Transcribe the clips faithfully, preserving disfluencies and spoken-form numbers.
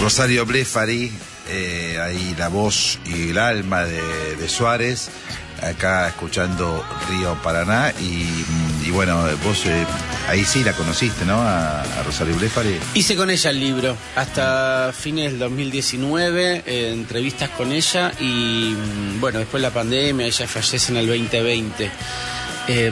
Rosario Blefari, eh, ahí la voz y el alma de, de Suárez, acá escuchando Río Paraná, y, y bueno, vos eh, ahí sí la conociste, ¿no? A, a Rosario Blefari. Hice con ella el libro, hasta fines del dos mil diecinueve, eh, entrevistas con ella, y bueno, después de la pandemia, ella fallece en el veinte veinte. Eh,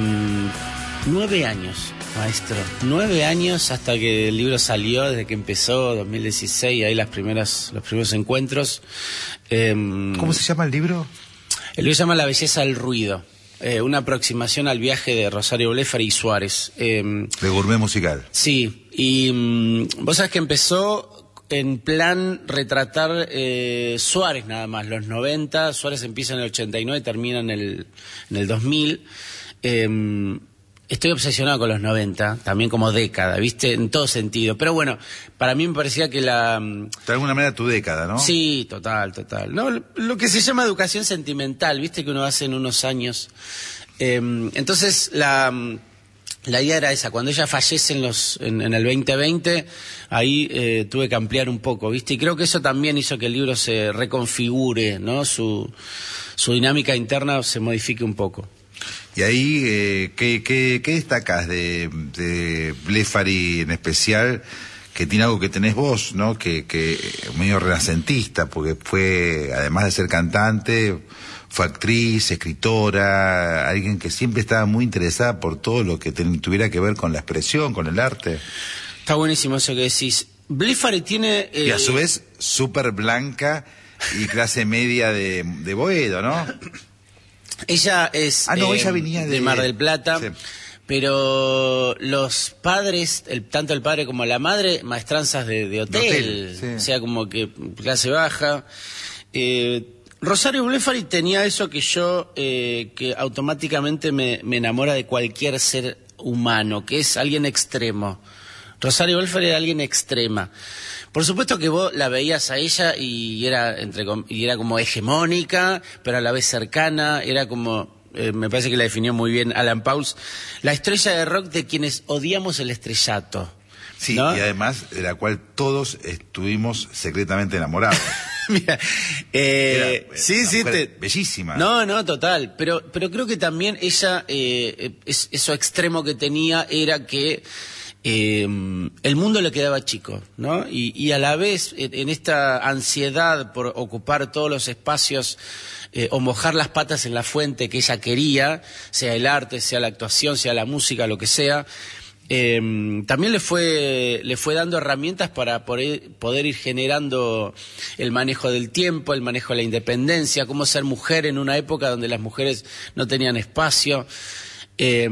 nueve años, maestro, nueve años hasta que el libro salió, desde que empezó, dos mil dieciséis, ahí las primeras, los primeros encuentros. Eh, ¿Cómo se llama el libro? El libro se llama La belleza del ruido, eh, una aproximación al viaje de Rosario Blefari y Suárez. Eh, de gourmet musical. Sí, y um, vos sabés que empezó en plan retratar eh, Suárez nada más, los noventa, Suárez empieza en el ochenta y nueve, termina en el, en el dos mil. Eh, Estoy obsesionado con los noventa, también como década, ¿viste? En todo sentido. Pero bueno, para mí me parecía que la... De alguna manera tu década, ¿no? Sí, total, total. No, lo que se llama educación sentimental, ¿viste? Que uno hace en unos años. Eh, entonces, la, la idea era esa. Cuando ella fallece en, los, en, en el veinte veinte, ahí eh, tuve que ampliar un poco, ¿viste? Y creo que eso también hizo que el libro se reconfigure, ¿no? Su, su dinámica interna se modifique un poco. Y ahí, eh, ¿qué, qué, qué destacás de, de Blefari en especial, que tiene algo que tenés vos, ¿no? Que, que medio renacentista, porque fue, además de ser cantante, fue actriz, escritora, alguien que siempre estaba muy interesada por todo lo que ten, tuviera que ver con la expresión, con el arte. Está buenísimo eso que decís. Blefari tiene... Eh... Y a su vez, súper blanca y clase media de, de Boedo, ¿no? Ella es ah, no, eh, ella venía de... de Mar del Plata, sí. Pero los padres, el, tanto el padre como la madre, maestranzas de, de hotel, de hotel sí. O sea, como que clase baja. Eh, Rosario Blefari tenía eso que yo, eh, que automáticamente me, me enamora de cualquier ser humano, que es alguien extremo. Rosario Blefari era alguien extrema. Por supuesto que vos la veías a ella y era entre y era como hegemónica, pero a la vez cercana, era como, eh, me parece que la definió muy bien Alan Pauls, la estrella de rock de quienes odiamos el estrellato. Sí, ¿no? Y además de la cual todos estuvimos secretamente enamorados. Mira, eh, era, sí, sí, te... bellísima. No, no, total, pero, pero creo que también ella, eh, es, eso extremo que tenía era que Eh, el mundo le quedaba chico, ¿no? Y, y a la vez, en, en esta ansiedad por ocupar todos los espacios eh, o mojar las patas en la fuente que ella quería, sea el arte, sea la actuación, sea la música, lo que sea, eh, también le fue, le fue dando herramientas para poder, poder ir generando el manejo del tiempo, el manejo de la independencia, cómo ser mujer en una época donde las mujeres no tenían espacio. Eh,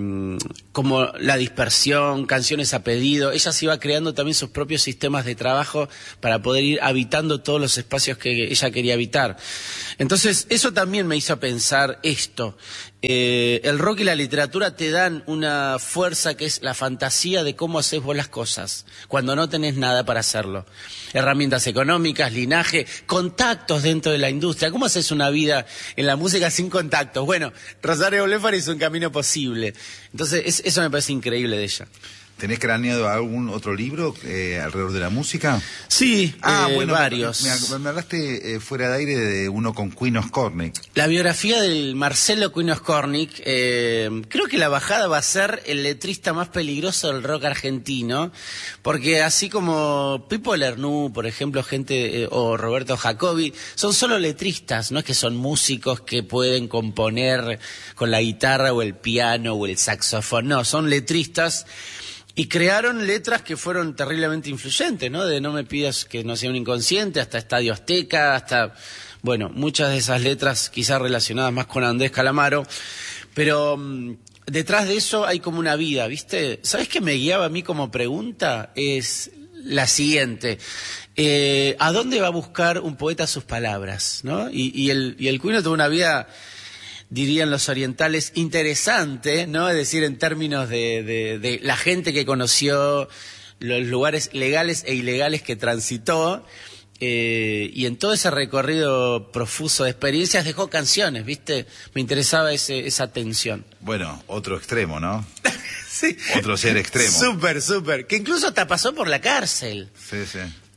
como la dispersión, canciones a pedido. Ella se iba creando también sus propios sistemas de trabajo para poder ir habitando todos los espacios que ella quería habitar. Entonces, eso también me hizo pensar esto. Eh, el rock y la literatura te dan una fuerza que es la fantasía de cómo haces vos las cosas, cuando no tenés nada para hacerlo. Herramientas económicas, linaje, contactos dentro de la industria. ¿Cómo haces una vida en la música sin contactos? Bueno, Rosario Blefari es un camino posible. Entonces, es, eso me parece increíble de ella. ¿Tenés craneado algún otro libro eh, alrededor de la música? Sí, ah, eh, bueno, varios. Me, me hablaste eh, fuera de aire de uno con Queen Oscornick. La biografía del Marcelo Queen Oscornick, eh, creo que la bajada va a ser el letrista más peligroso del rock argentino, porque así como Pipo Lernú, por ejemplo, gente eh, o Roberto Jacobi, son solo letristas, no es que son músicos que pueden componer con la guitarra o el piano o el saxofón, no, son letristas. Y crearon letras que fueron terriblemente influyentes, ¿no? De No me pidas que no sea un inconsciente, hasta Estadio Azteca, hasta, bueno, muchas de esas letras quizás relacionadas más con Andrés Calamaro. Pero um, detrás de eso hay como una vida, ¿viste? ¿Sabés qué me guiaba a mí como pregunta? Es la siguiente. Eh, ¿A dónde va a buscar un poeta sus palabras, no? Y, y el, y el Queen tuvo una vida, dirían los orientales, interesante, ¿no? Es decir, en términos de, de, de la gente que conoció, los lugares legales e ilegales que transitó, eh, y en todo ese recorrido profuso de experiencias dejó canciones, ¿viste? Me interesaba ese, esa tensión. Bueno, otro extremo, ¿no? Sí. Otro ser extremo. Súper, súper. Que incluso hasta pasó por la cárcel. Sí, sí.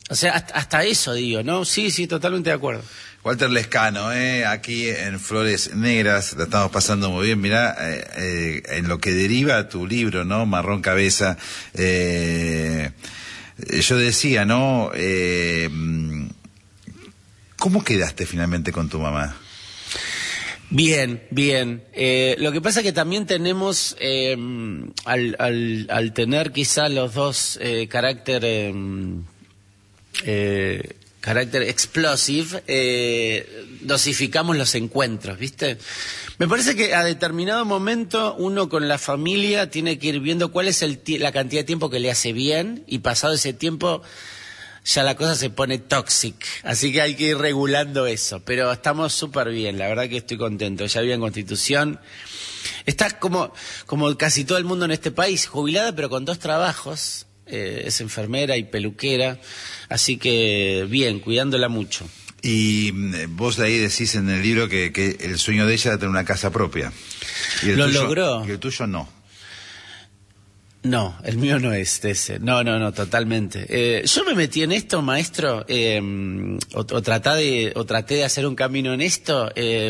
O sea, hasta, hasta eso digo, ¿no? Sí, sí, totalmente de acuerdo. Walter Lescano, eh, aquí en Flores Negras, la estamos pasando muy bien. Mirá, eh, eh, en lo que deriva tu libro, ¿no? Marrón Cabeza. Eh, yo decía, ¿no? Eh, ¿Cómo quedaste finalmente con tu mamá? Bien, bien. Eh, lo que pasa es que también tenemos, eh, al, al, al tener quizá los dos eh, carácter... Eh, eh, carácter explosive, eh, dosificamos los encuentros, ¿viste? Me parece que a determinado momento uno con la familia tiene que ir viendo cuál es el la cantidad de tiempo que le hace bien, y pasado ese tiempo ya la cosa se pone tóxica, así que hay que ir regulando eso, pero estamos súper bien, la verdad que estoy contento. Ya vive en Constitución, está como, como casi todo el mundo en este país, jubilada pero con dos trabajos. Eh, es enfermera y peluquera, así que bien, cuidándola mucho. Y vos de ahí decís en el libro que, que el sueño de ella era tener una casa propia. Y el Lo tuyo, logró. Y el tuyo no. No, el mío no es ese. No, no, no, totalmente. Eh, yo me metí en esto, maestro, eh, o, o, traté de, o traté de hacer un camino en esto, eh,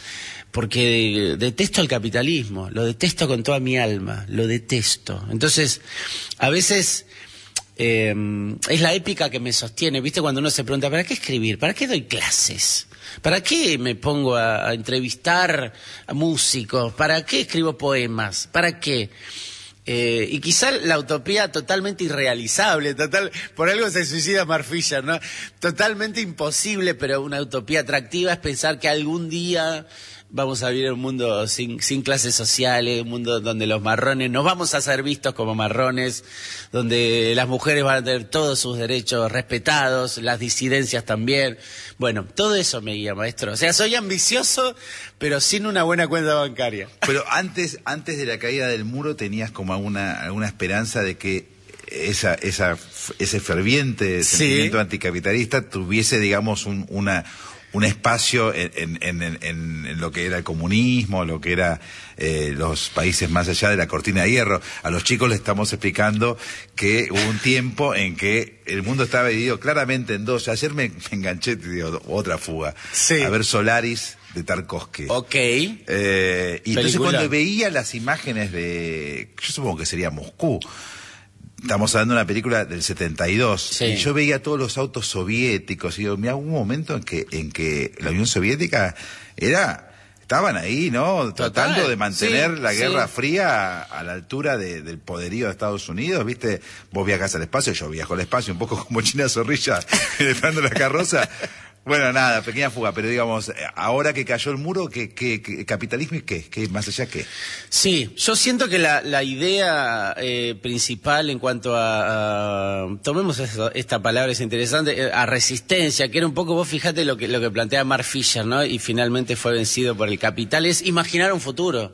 porque detesto el capitalismo, lo detesto con toda mi alma, lo detesto. Entonces, a veces eh, es la épica que me sostiene, ¿viste? Cuando uno se pregunta, ¿para qué escribir? ¿Para qué doy clases? ¿Para qué me pongo a, a entrevistar a músicos? ¿Para qué escribo poemas? ¿Para qué? Eh, y quizá la utopía totalmente irrealizable, total, por algo se suicida Mark Fisher, ¿no? Totalmente imposible, pero una utopía atractiva es pensar que algún día vamos a vivir en un mundo sin, sin clases sociales, un mundo donde los marrones nos vamos a ser vistos como marrones, donde las mujeres van a tener todos sus derechos respetados, las disidencias también. Bueno, todo eso me guía, maestro. O sea, soy ambicioso, pero sin una buena cuenta bancaria. Pero antes, antes de la caída del muro tenías como alguna, alguna esperanza de que esa, esa, ese ferviente sentimiento sí. anticapitalista tuviese, digamos, un, una... un espacio en, en, en, en, en lo que era el comunismo, lo que era eh, los países más allá de la cortina de hierro. A los chicos les estamos explicando que hubo un tiempo en que el mundo estaba dividido claramente en dos. Ayer me, me enganché, te digo, otra fuga, sí. a ver Solaris de Tarkovsky. Ok. Eh, y entonces cuando veía las imágenes de, yo supongo que sería Moscú, estamos hablando de una película del setenta y dos, sí. y yo veía todos los autos soviéticos, y digo, mira, hubo un momento en que, en que la Unión Soviética era, estaban ahí, ¿no? Total, tratando de mantener sí, la Guerra sí. Fría a, a la altura de, del poderío de Estados Unidos, ¿viste? Vos viajás al espacio, yo viajo al espacio, un poco como China Zorrilla, entrando la carroza. Bueno, nada, pequeña fuga, pero digamos, ahora que cayó el muro, ¿qué, qué, qué capitalismo y qué? ¿Qué? ¿Más allá qué? Sí, yo siento que la, la idea eh, principal en cuanto a, a tomemos eso, esta palabra, es interesante, a resistencia, que era un poco, vos fijate lo que, lo que plantea Mark Fisher, ¿no? Y finalmente fue vencido por el capital, es imaginar un futuro.